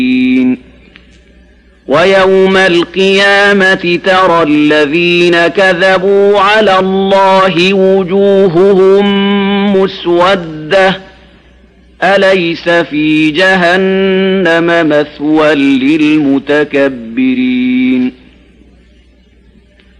ويوم القيامة ترى الذين كذبوا على الله وجوههم مسودة أليس في جهنم مثوى للمتكبرين